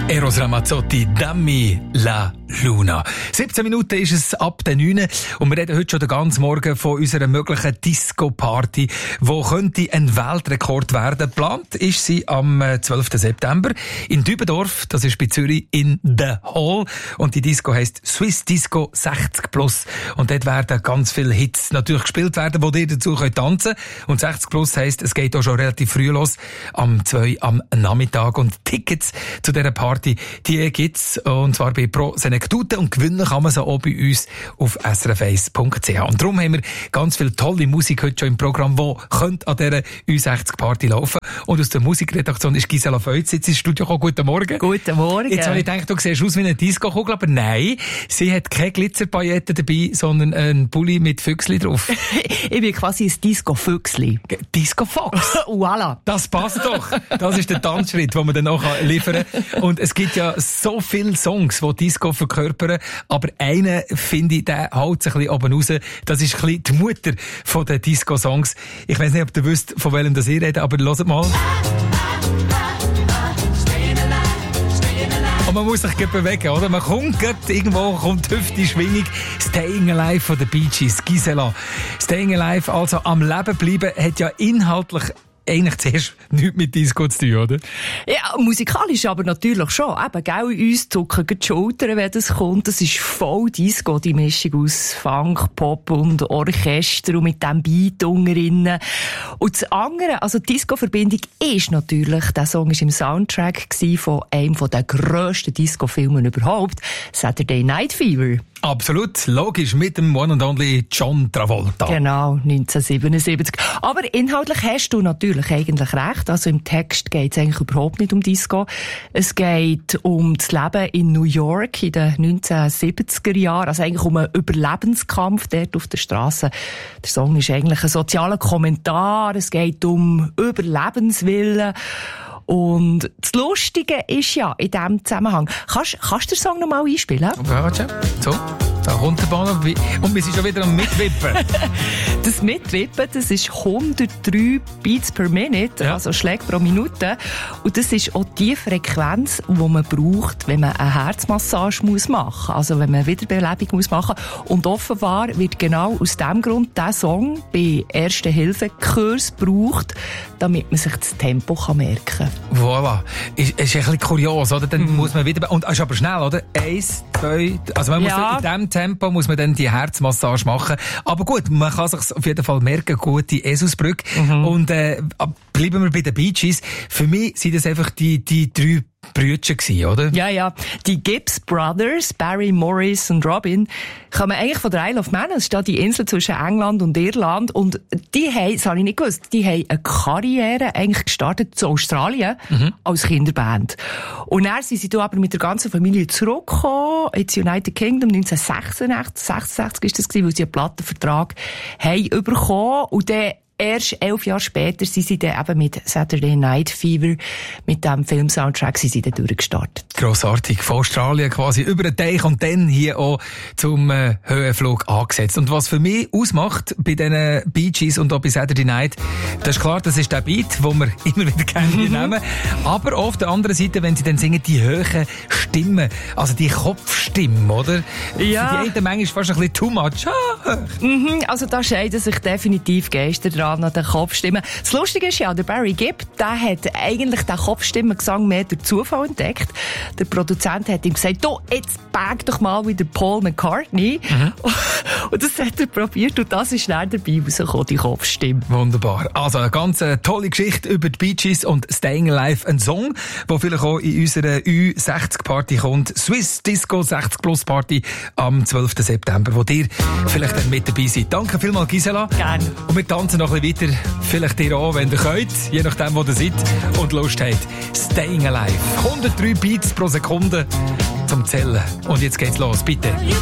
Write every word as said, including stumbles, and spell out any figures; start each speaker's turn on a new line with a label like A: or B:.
A: Eros Ramazzotti, Dammi la Luna. siebzehn Minuten ist es ab der neun und wir reden heute schon den ganzen Morgen von unserer möglichen Disco-Party, wo könnte ein Weltrekord werden. Geplant ist sie am zwölften September in Dübendorf, das ist bei Zürich in The Hall, und die Disco heisst Swiss Disco sechzig plus, und dort werden ganz viele Hits natürlich gespielt werden, wo ihr dazu könnt tanzen. Und sechzig plus heisst, es geht auch schon relativ früh los, am zwei am Nachmittag, und Tickets zu dieser Party, die gibt's, und zwar bei Pro Senektute, und gewinnen kann man sie auch bei uns auf s r f eins punkt c h. Und darum haben wir ganz viel tolle Musik heute schon im Programm, die könnte an dieser U sechzig Party laufen. Und aus der Musikredaktion ist Gisela Feutz jetzt ins Studio gekommen. Guten Morgen.
B: Guten Morgen.
A: Jetzt habe ich gedacht, du siehst aus wie eine Disco-Kugel, aber nein, sie hat keine Glitzerpailletten dabei, sondern einen Pulli mit Füchsli drauf.
B: Ich bin quasi ein Disco-Füchsli.
A: Disco-Fox?
B: Voilà.
A: Das passt doch. Das ist der Tanzschritt, den man dann auch liefern kann. Und es gibt ja so viele Songs, die Disco verkörpern, aber einen, finde ich, der haut sich ein bisschen oben raus. Das ist ein bisschen die Mutter von den Disco-Songs. Ich weiss nicht, ob ihr wisst, von welchem das ihr redet, aber hört mal. Und man muss sich gut bewegen, oder? Man kommt gut, irgendwo kommt die Hüfte, Schwingung. Staying Alive von den Bee Gees. Gisela, Staying Alive, also am Leben bleiben, hat ja inhaltlich eigentlich zuerst nichts mit Disco zu tun, oder?
B: Ja, musikalisch aber natürlich schon. Eben, gell, uns zucken die Schultern, wenn das kommt. Das ist voll Disco, die Mischung aus Funk, Pop und Orchester und mit dem Beat unten. Und das andere, also die Disco-Verbindung ist natürlich, der Song war im Soundtrack von einem der grössten Disco-Filmen überhaupt, Saturday Night Fever.
A: Absolut, logisch, mit dem One and Only John Travolta.
B: Genau, neunzehnhundertsiebenundsiebzig. Aber inhaltlich hast du natürlich eigentlich recht. Also im Text geht es eigentlich überhaupt nicht um Disco. Es geht um das Leben in New York in den neunzehnhundertsiebziger Jahren. Also eigentlich um einen Überlebenskampf dort auf der Straße. Der Song ist eigentlich ein sozialer Kommentar. Es geht um Überlebenswillen. Und das Lustige ist ja in diesem Zusammenhang, kannst, kannst du den Song noch mal einspielen?
A: Okay, so, da kommt der Ball und wir sind schon wieder am Mitwippen.
B: Das Mitwippen, das ist hundertdrei Beats per Minute, ja. Also Schläge pro Minute. Und das ist auch die Frequenz, die man braucht, wenn man eine Herzmassage muss machen muss. Also wenn man Wiederbelebung muss machen muss. Und offenbar wird genau aus diesem Grund dieser Song bei Erste-Hilfe-Kurs gebraucht, damit man sich das Tempo merken kann.
A: Voilà. Ist, ist ein bisschen kurios, oder? Dann mm. muss man wieder, und ist aber schnell, oder? Eins, zwei, also man muss ja. in diesem Tempo muss man dann die Herzmassage machen. Aber gut, man kann sich auf jeden Fall merken, gute Esusbrücke. Mhm. Und, äh, bleiben wir bei den Bee Gees. Für mich sind das einfach die, die drei Brüder gewesen, oder?
B: Ja, ja. Die Gibbs Brothers, Barry, Morris und Robin, kommen eigentlich von der Isle of Man. Das ist da die Insel zwischen England und Irland. Und die haben, das habe ich nicht gewusst, die haben eine Karriere eigentlich gestartet zu Australien mhm. als Kinderband. Und dann sind sie da aber mit der ganzen Familie zurückgekommen ins United Kingdom neunzehnhundertsechsundachtzig, sechsundsechzig ist das gewesen, weil sie einen Plattenvertrag haben bekommen. Und dann erst elf Jahre später sind sie dann eben mit Saturday Night Fever, mit dem Film-Soundtrack, sind sie dann durchgestartet.
A: Grossartig. Von Australien quasi über den Teich und dann hier auch zum äh, Höhenflug angesetzt. Und was für mich ausmacht bei diesen Bee Gees und auch bei Saturday Night, das ist klar, das ist der Beat, den wir immer wieder gerne mhm. nehmen. Aber auf der anderen Seite, wenn sie dann singen, die hohen Stimmen, also die Kopfstimmen, oder?
B: Ja.
A: Für die einen manchmal fast ein bisschen too much. Ah.
B: Mhm, also da scheiden sich definitiv Geister dran an den Kopfstimmen. Das Lustige ist ja, der Barry Gibb, der hat eigentlich den Kopfstimmengesang mehr durch Zufall entdeckt. Der Produzent hat ihm gesagt, du, jetzt bag doch mal wieder Paul McCartney. Mhm. Und das hat er probiert und das ist dann dabei rausgekommen, die Kopfstimme.
A: Wunderbar. Also eine ganz tolle Geschichte über die Bee Gees und Staying Alive, ein Song, der vielleicht auch in unserer U sechzig Party kommt. Swiss Disco sechzig plus Party am zwölften September, wo ihr vielleicht dann mit dabei seid. Danke vielmals, Gisela.
B: Gerne.
A: Und wir tanzen noch ein bisschen weiter. Vielleicht ihr auch, wenn ihr könnt, je nachdem, wo ihr seid und Lust habt. Staying Alive. hundertdrei Beats pro Sekunde zum Zählen. Und jetzt geht's los, bitte.